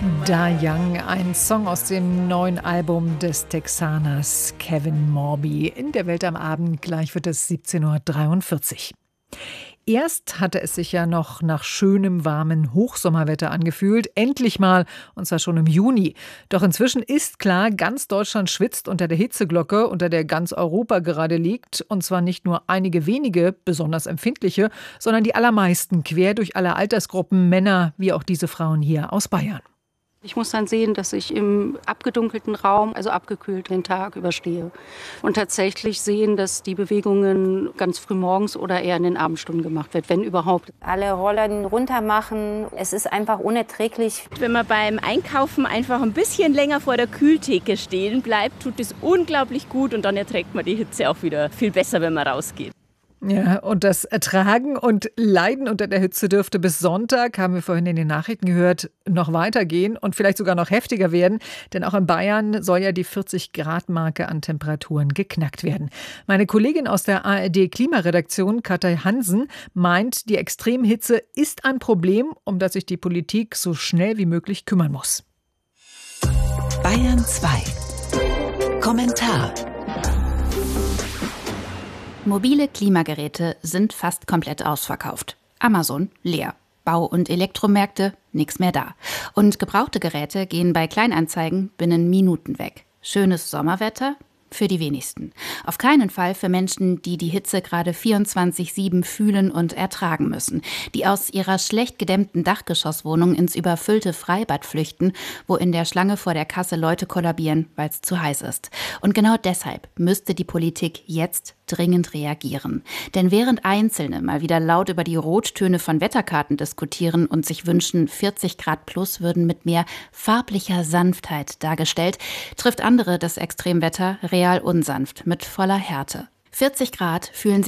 Da Young, ein Song aus dem neuen Album des Texaners Kevin Morby. In der Welt am Abend, gleich wird es 17:43 Uhr. Erst hatte es sich ja noch nach schönem, warmen Hochsommerwetter angefühlt. Endlich mal, und zwar schon im Juni. Doch inzwischen ist klar, ganz Deutschland schwitzt unter der Hitzeglocke, unter der ganz Europa gerade liegt. Und zwar nicht nur einige wenige, besonders empfindliche, sondern die allermeisten, quer durch alle Altersgruppen, Männer wie auch diese Frauen hier aus Bayern. Ich muss dann sehen, dass ich im abgedunkelten Raum, also abgekühlt, den Tag überstehe. Und tatsächlich sehen, dass die Bewegungen ganz früh morgens oder eher in den Abendstunden gemacht wird, wenn überhaupt. Alle Rollen runter machen. Es ist einfach unerträglich. Wenn man beim Einkaufen einfach ein bisschen länger vor der Kühltheke stehen bleibt, tut es unglaublich gut und dann erträgt man die Hitze auch wieder viel besser, wenn man rausgeht. Ja, und das Ertragen und Leiden unter der Hitze dürfte bis Sonntag, haben wir vorhin in den Nachrichten gehört, noch weitergehen und vielleicht sogar noch heftiger werden. Denn auch in Bayern soll ja die 40-Grad-Marke an Temperaturen geknackt werden. Meine Kollegin aus der ARD-Klimaredaktion, Katja Hansen, meint, die Extremhitze ist ein Problem, um das sich die Politik so schnell wie möglich kümmern muss. Bayern 2. Kommentar. Mobile Klimageräte sind fast komplett ausverkauft. Amazon leer. Bau- und Elektromärkte, nichts mehr da. Und gebrauchte Geräte gehen bei Kleinanzeigen binnen Minuten weg. Schönes Sommerwetter? Für die wenigsten. Auf keinen Fall für Menschen, die die Hitze gerade 24/7 fühlen und ertragen müssen. Die aus ihrer schlecht gedämmten Dachgeschosswohnung ins überfüllte Freibad flüchten, wo in der Schlange vor der Kasse Leute kollabieren, weil es zu heiß ist. Und genau deshalb müsste die Politik jetzt dringend reagieren. Denn während Einzelne mal wieder laut über die Rottöne von Wetterkarten diskutieren und sich wünschen, 40 Grad plus würden mit mehr farblicher Sanftheit dargestellt, trifft andere das Extremwetter real unsanft mit voller Härte. 40 Grad fühlen